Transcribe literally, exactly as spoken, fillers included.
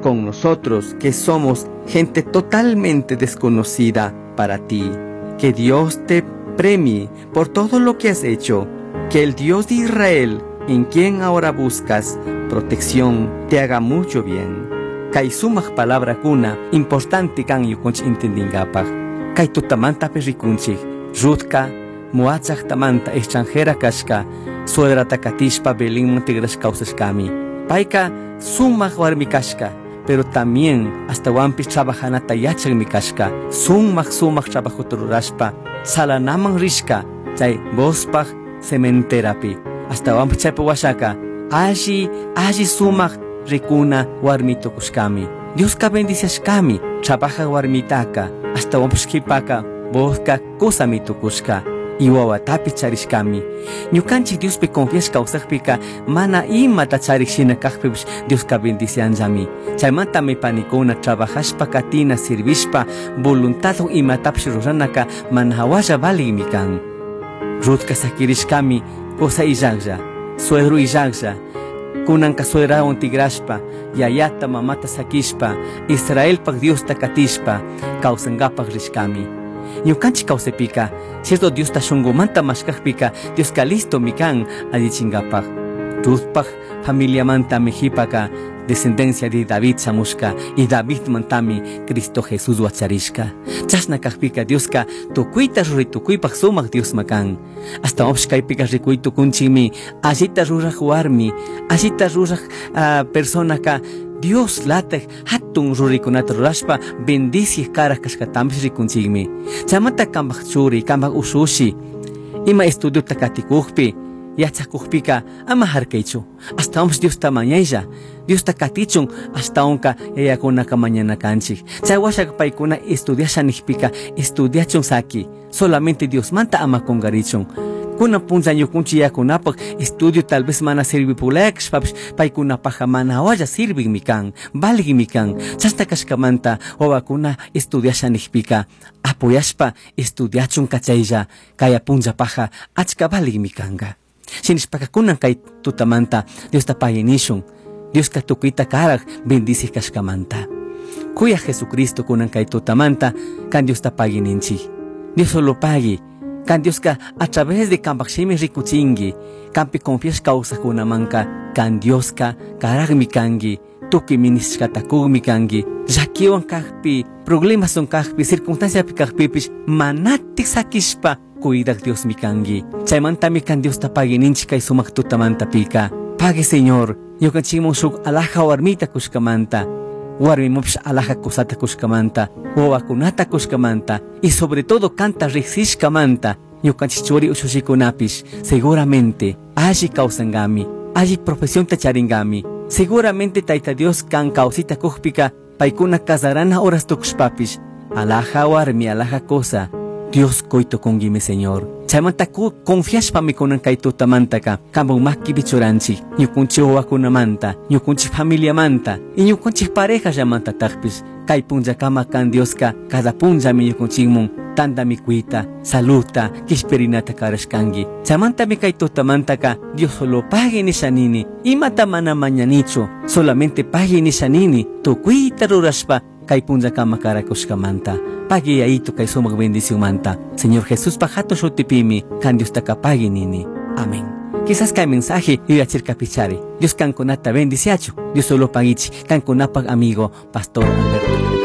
con nosotros, que somos gente totalmente desconocida para ti. Que Dios te premie por todo lo que has hecho. Que el Dios de Israel, en quien ahora buscas protección, te haga mucho bien. Kay sumak palabra kuna importante kan yukunch intendingapag. Kay tutamanta perikunchik, rutka, muachak tamanta extranjera kashka, suedra takatishpa belin montigras causas kami. Paika sumak warmi kashka, pero también hasta wampis trabajana tayachak mi kashka, sumak sumak trabajotururashpa, salanaman rishka, chay bospag sementerapi, hasta wampis chaypa washaka, allí, allí sumak rikuna warmito kushkami. Dios ka bendiciashkami, trabaja warmitaka, hasta wampishkipaka, boska kusamito kushka. Iwawatapi charishkami. Ñukanchik Dios pe confianza kausakpika mana ima tacharishina kakpish Dios ka bendicianjami. Chaymanta me panikuna trabajashpa katina sirvishpa voluntado imatapsh ruranaka mana hawasha valimi kan. Rutka sakirishkami cosa illagja, suegro illagja, kunanka suegra ontigrashpa, yayata mamata sakishpa, Israel pak Dios takatishpa, kausangapak rishkami. Ñukanchik kausepika, cierto Dios ta shungumanta mashkakpika, Dios ka listo mikan adichingapag. Ruthpag familia manta mejipaka, descendencia de David samushka, y David mantami Cristo Jesús wacharishka. Chasna kakpika Dios ka tukuita ruritukuypag sumak Dios makan. Hasta opshkaypika rikuitu kunchimi, allita rurak warmi, allita rurak uh, persona ka Dios latek hatun rurikunata rurashpa bendici karak kashkatambis rikunchigmi. Chamata kambak churi, kambak usushi. Ima estudio takatikukpi, yachakukpika ama harkeichu. Hasta oms Dios tamañayja. Dios takatichun hasta onka yayakunaka mañana kanchik. Chawashak paikuna estudiashanijpika estudiachun saki. Solamente Dios manta ama kongarichun. Kuna punza ñukunchi yakunapak estudio tal vez mana sirvi puleks paps paikunapaj mana waya sirvi mikan valgi mikan chasta kashkamanta wawakuna estudiashanijpika apoyashpa estudiachun kachaylla kaya punza paja achka valgi mikanga shinishpaka kunan kay tutamanta Dios tapayenishun Dios ka tukita karak bendice kashkamanta kuya Jesucristo kunan kay tutamanta kan Dios tapayeninchi Dios solo pagi kan Dios ka a través de kambakshimi rikuchingi, kampi confias causa kunamanka, kan Dios ka karag mikangi, tuki ministra takug mikangi, jakiwan kakpi, problemas son kakpi, circunstancia pi kakpipish, manatik sakishpa, cuidak Dios mikangi. Chaymanta mi kan Dios tapagininchi kay sumak tutamanta pika. Pagi Señor, yo kan chimon shuk alaja warmita kushkamanta, warmi mopsh alaja kusata kushkamanta, wawakunata kushkamanta, y sobre todo canta rixishkamanta, ñukanchichuri ushushikunapis, seguramente, allí causangami, allí profesión tacharingami, seguramente taita Dios kan causita kujpika, paikuna casarana horas tukushpapis, alaja warmi, alaja cosa, Dios coito kongime Señor. Chaymanta ku confias pa mi kunan kay tutamanta ka, kambong maki bichuranchi, ñukunchi wawakuna manta, ñukunchi familia manta, y ñukunchi pareja llamanta takpis, kay punja kama kan Dios ka, cada punja mi ñukunchimon, tanda mi kuita, saluta, kisperinata karashkangi. Chaymanta mi kay tutamanta ka, Dios solo pague ni shanini, imata mana mañanicho, solamente pague ni shanini, tu kuita rurashpa, kay punja kama karakushkamanta. Pagi aito kay sumak bendición manta. Señor Jesús pajato shutipimi, kan Dios takapagi nini. Amén. Quizás kay mensaje yo yachir kapichari. Dios kan kunata bendiciacho. Dios solo pagichi, kan kunapag amigo, Pastor Alberto.